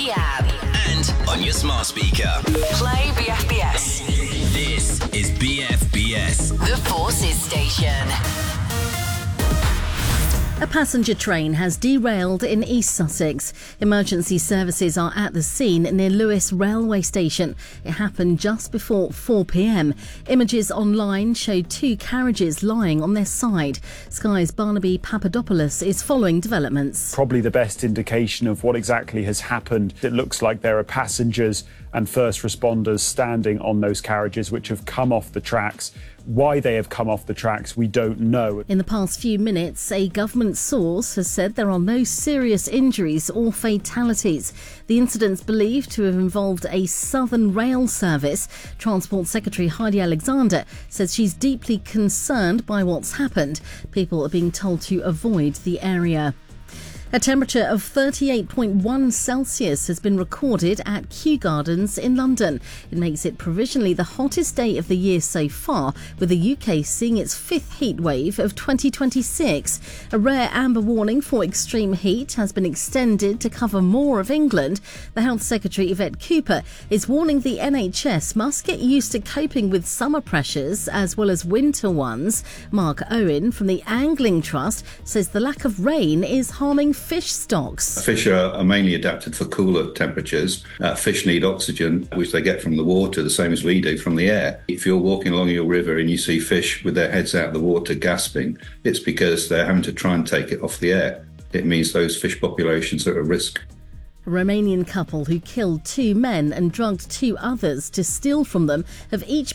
the app. And on your smart speaker. Play BFBS. This is BFBS. The Forces Station. A passenger train has derailed in East Sussex. Emergency services are at the scene near Lewes railway station. It happened just before 4 p.m. Images online showed two carriages lying on their side. Sky's Barnaby Papadopoulos is following developments. Probably the best indication of what exactly has happened. It looks like there are passengers and first responders standing on those carriages which have come off the tracks. Why they have come off the tracks, we don't know. In the past few minutes, a government source has said there are no serious injuries or fatalities. The incident's believed to have involved a Southern Rail service. Transport Secretary Heidi Alexander says she's deeply concerned by what's happened. People are being told to avoid the area. A temperature of 38.1 Celsius has been recorded at Kew Gardens in London. It makes it provisionally the hottest day of the year so far, with the UK seeing its fifth heat wave of 2026. A rare amber warning for extreme heat has been extended to cover more of England. The Health Secretary Yvette Cooper is warning the NHS must get used to coping with summer pressures as well as winter ones. Mark Owen from the Angling Trust says the lack of rain is harming fish stocks. Fish are mainly adapted for cooler temperatures. Fish need oxygen, which they get from the water, the same as we do from the air. If you're walking along your river and you see fish with their heads out of the water gasping, it's because they're having to try and take it off the air. It means those fish populations are at risk. A Romanian couple who killed two men and drugged two others to steal from them have each